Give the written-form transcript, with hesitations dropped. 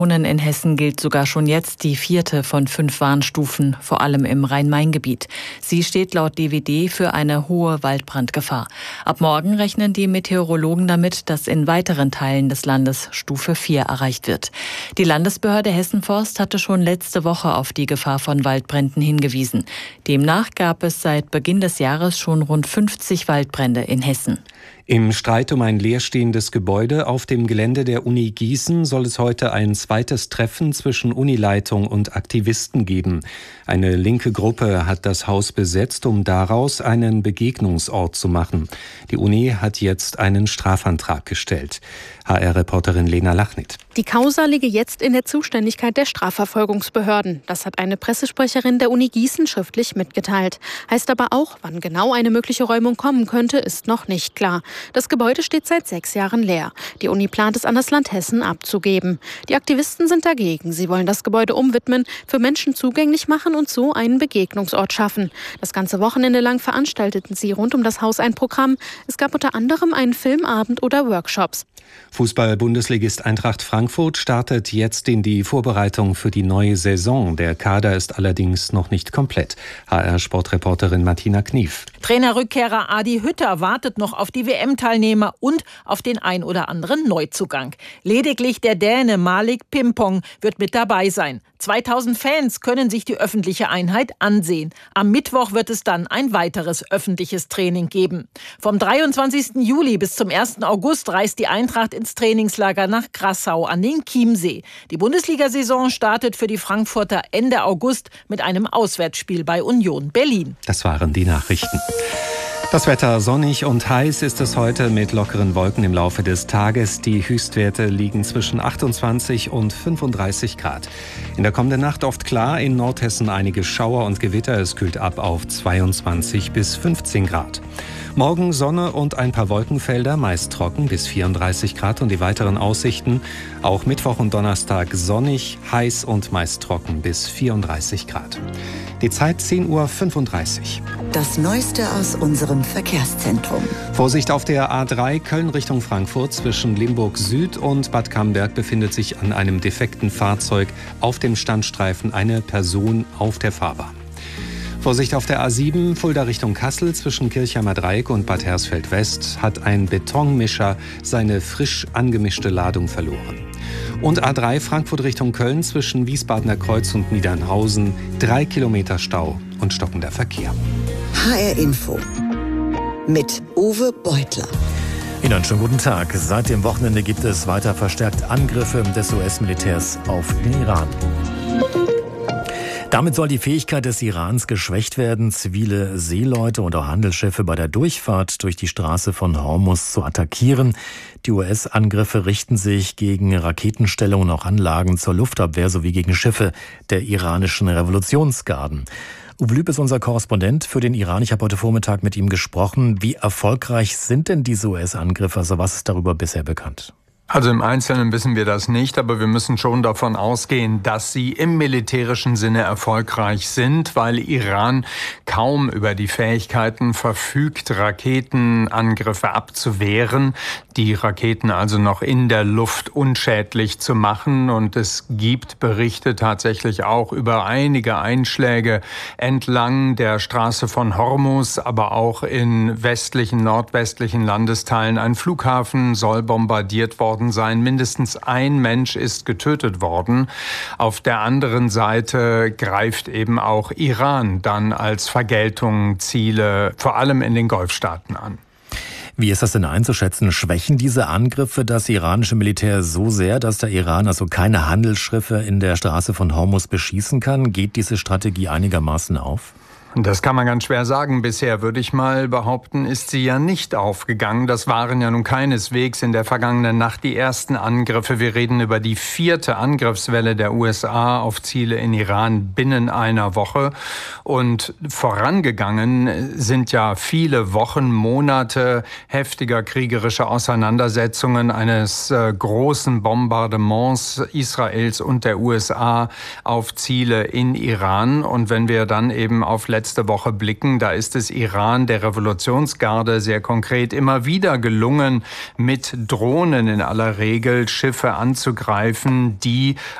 In Hessen gilt sogar schon jetzt die 4. von 5 Warnstufen, vor allem im Rhein-Main-Gebiet. Sie steht laut DWD für eine hohe Waldbrandgefahr. Ab morgen rechnen die Meteorologen damit, dass in weiteren Teilen des Landes Stufe 4 erreicht wird. Die Landesbehörde Hessen-Forst hatte schon letzte Woche auf die Gefahr von Waldbränden hingewiesen. Demnach gab es seit Beginn des Jahres schon rund 50 Waldbrände in Hessen. Im Streit um ein leerstehendes Gebäude auf dem Gelände der Uni Gießen soll es heute ein zweites Treffen zwischen Unileitung und Aktivisten geben. Eine linke Gruppe hat das Haus besetzt, um daraus einen Begegnungsort zu machen. Die Uni hat jetzt einen Strafantrag gestellt. HR-Reporterin Lena Lachnit. Die Causa liege jetzt in der Zuständigkeit der Strafverfolgungsbehörden. Das hat eine Pressesprecherin der Uni Gießen schriftlich mitgeteilt. Heißt aber auch, wann genau eine mögliche Räumung kommen könnte, ist noch nicht klar. Das Gebäude steht seit 6 Jahren leer. Die Uni plant es an das Land Hessen abzugeben. Die Aktivisten sind dagegen. Sie wollen das Gebäude umwidmen, für Menschen zugänglich machen und so einen Begegnungsort schaffen. Das ganze Wochenende lang veranstalteten sie rund um das Haus ein Programm. Es gab unter anderem einen Filmabend oder Workshops. Fußball-Bundesligist Eintracht Frankfurt startet jetzt in die Vorbereitung für die neue Saison. Der Kader ist allerdings noch nicht komplett. HR-Sportreporterin Martina Knief. Trainerrückkehrer Adi Hütter wartet noch auf die WM-Teilnehmer und auf den ein oder anderen Neuzugang. Lediglich der Däne Malik Pimpong wird mit dabei sein. 2000 Fans können sich die öffentliche Einheit ansehen. Am Mittwoch wird es dann ein weiteres öffentliches Training geben. Vom 23. Juli bis zum 1. August reist die Eintracht ins Trainingslager nach Grassau an den Chiemsee. Die Bundesliga-Saison startet für die Frankfurter Ende August mit einem Auswärtsspiel bei Union Berlin. Das waren die Nachrichten. Das Wetter sonnig und heiß ist es heute mit lockeren Wolken im Laufe des Tages. Die Höchstwerte liegen zwischen 28 und 35 Grad. In der kommenden Nacht oft klar, in Nordhessen einige Schauer und Gewitter. Es kühlt ab auf 22 bis 15 Grad. Morgen Sonne und ein paar Wolkenfelder, meist trocken bis 34 Grad und die weiteren Aussichten. Auch Mittwoch und Donnerstag sonnig, heiß und meist trocken bis 34 Grad. Die Zeit 10:35 Uhr. Das Neueste aus unserem Verkehrszentrum. Vorsicht auf der A3 Köln Richtung Frankfurt. Zwischen Limburg Süd und Bad Camberg befindet sich an einem defekten Fahrzeug auf dem Standstreifen eine Person auf der Fahrbahn. Vorsicht auf der A7 Fulda Richtung Kassel. Zwischen Kirchheimer Dreieck und Bad Hersfeld West hat ein Betonmischer seine frisch angemischte Ladung verloren. Und A3 Frankfurt Richtung Köln zwischen Wiesbadener Kreuz und Niedernhausen 3 Kilometer Stau und stockender Verkehr. HR Info mit Uwe Beutler. Ihnen einen schönen guten Tag. Seit dem Wochenende gibt es weiter verstärkt Angriffe des US-Militärs auf den Iran. Damit soll die Fähigkeit des Irans geschwächt werden, zivile Seeleute und auch Handelsschiffe bei der Durchfahrt durch die Straße von Hormuz zu attackieren. Die US-Angriffe richten sich gegen Raketenstellungen und auch Anlagen zur Luftabwehr sowie gegen Schiffe der iranischen Revolutionsgarden. Uwe Lüb ist unser Korrespondent für den Iran. Ich habe heute Vormittag mit ihm gesprochen. Wie erfolgreich sind denn diese US-Angriffe? Also was ist darüber bisher bekannt? Also im Einzelnen wissen wir das nicht, aber wir müssen schon davon ausgehen, dass sie im militärischen Sinne erfolgreich sind, weil Iran kaum über die Fähigkeiten verfügt, Raketenangriffe abzuwehren, die Raketen also noch in der Luft unschädlich zu machen. Und es gibt Berichte tatsächlich auch über einige Einschläge entlang der Straße von Hormuz, aber auch in nordwestlichen Landesteilen. Ein Flughafen soll bombardiert worden sein. Mindestens ein Mensch ist getötet worden. Auf der anderen Seite greift eben auch Iran dann als Vergeltung Ziele, vor allem in den Golfstaaten an. Wie ist das denn einzuschätzen? Schwächen diese Angriffe das iranische Militär so sehr, dass der Iran also keine Handelsschiffe in der Straße von Hormuz beschießen kann? Geht diese Strategie einigermaßen auf? Das kann man ganz schwer sagen. Bisher, würde ich mal behaupten, ist sie ja nicht aufgegangen. Das waren ja nun keineswegs in der vergangenen Nacht die ersten Angriffe. Wir reden über die 4. Angriffswelle der USA auf Ziele in Iran binnen einer Woche. Und vorangegangen sind ja viele Wochen, Monate heftiger kriegerischer Auseinandersetzungen, eines großen Bombardements Israels und der USA auf Ziele in Iran. Und wenn wir dann eben auf letzte Woche blicken, da ist es Iran, der Revolutionsgarde, sehr konkret immer wieder gelungen, mit Drohnen in aller Regel Schiffe anzugreifen, die